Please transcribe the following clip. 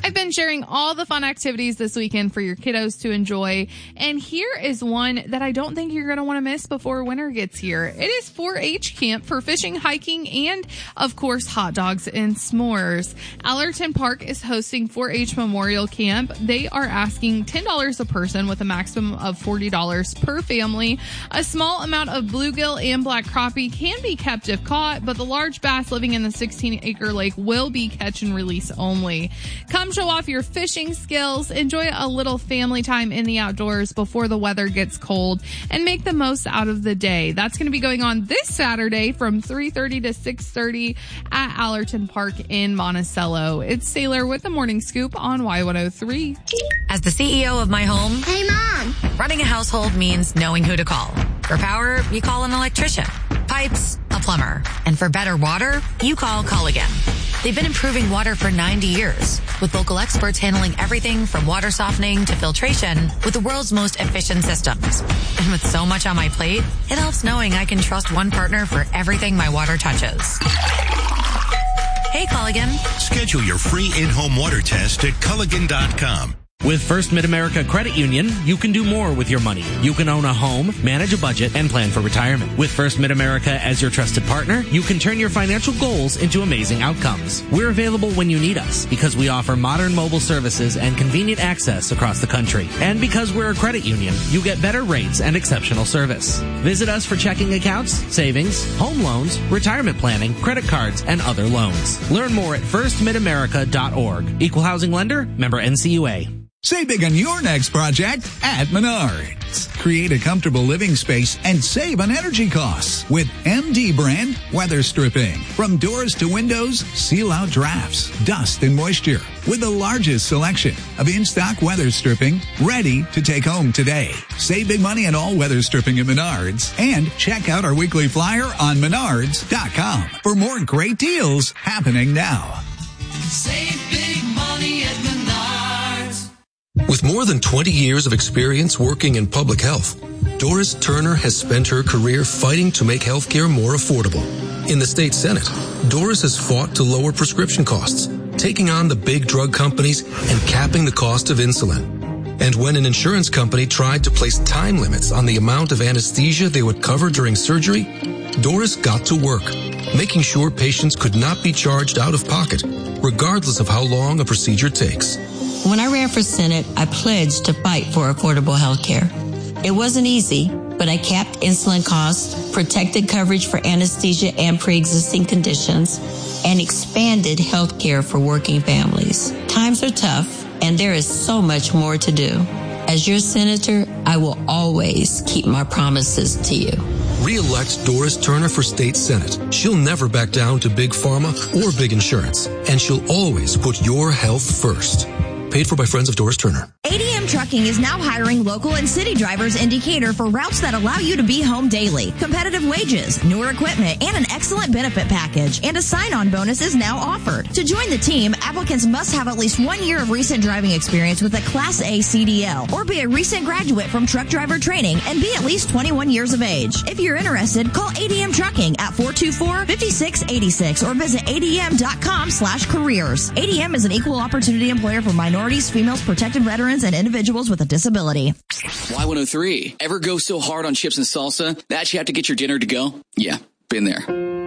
I've been sharing all the fun activities this weekend for your kiddos to enjoy. And here is one that I don't think you're going to want to miss before winter gets here. It is 4-H camp for fishing, hiking, and of course, hot dogs and s'mores. Allerton Park is hosting 4-H Memorial Camp. They are asking $10 a person with a maximum of $40 per family. A small amount of bluegill and black crappie can be kept if caught, but the large bass living in the 16-acre lake will be catch and release only. Come show off your fishing skills, enjoy a little family time in the outdoors before the weather gets cold, and make the most out of the day. That's going to be going on this Saturday from 3:30 to 6:30 at Allerton Park in Monticello. It's Sailor with the Morning Scoop on Y103. As the CEO of my home, hey, Mom, running a household means knowing who to call. For power, you call an electrician. Pipes, a plumber. And for better water, you call Culligan. They've been improving water for 90 years, with local experts handling everything from water softening to filtration with the world's most efficient systems. And with so much on my plate, it helps knowing I can trust one partner for everything my water touches. Hey, Culligan. Schedule your free in-home water test at Culligan.com. With First Mid-America Credit Union, you can do more with your money. You can own a home, manage a budget, and plan for retirement. With First Mid-America as your trusted partner, you can turn your financial goals into amazing outcomes. We're available when you need us because we offer modern mobile services and convenient access across the country. And because we're a credit union, you get better rates and exceptional service. Visit us for checking accounts, savings, home loans, retirement planning, credit cards, and other loans. Learn more at firstmidamerica.org. Equal housing lender, member NCUA. Save big on your next project at Menards. Create a comfortable living space and save on energy costs with MD brand weather stripping. From doors to windows, seal out drafts, dust, and moisture with the largest selection of in-stock weather stripping ready to take home today. Save big money on all weather stripping at Menards and check out our weekly flyer on Menards.com for more great deals happening now. Save big money at Menards. With more than 20 years of experience working in public health, Doris Turner has spent her career fighting to make healthcare more affordable. In the state Senate, Doris has fought to lower prescription costs, taking on the big drug companies and capping the cost of insulin. And when an insurance company tried to place time limits on the amount of anesthesia they would cover during surgery, Doris got to work, making sure patients could not be charged out of pocket, regardless of how long a procedure takes. When I ran for Senate, I pledged to fight for affordable health care. It wasn't easy, but I capped insulin costs, protected coverage for anesthesia and pre-existing conditions, and expanded health care for working families. Times are tough, and there is so much more to do. As your senator, I will always keep my promises to you. Re-elect Doris Turner for State Senate. She'll never back down to big pharma or big insurance, and she'll always put your health first. Paid for by friends of Doris Turner. ADM Trucking is now hiring local and city drivers in Decatur for routes that allow you to be home daily. Competitive wages, newer equipment, and an excellent benefit package. And a sign-on bonus is now offered. To join the team, applicants must have at least 1 year of recent driving experience with a Class A CDL or be a recent graduate from truck driver training and be at least 21 years of age. If you're interested, call ADM Trucking at 424-5686 or visit adm.com/careers. ADM is an equal opportunity employer for minorities, females, protected veterans, and individuals with a disability. Y103. Ever go so hard on chips and salsa that you have to get your dinner to go? Yeah, been there.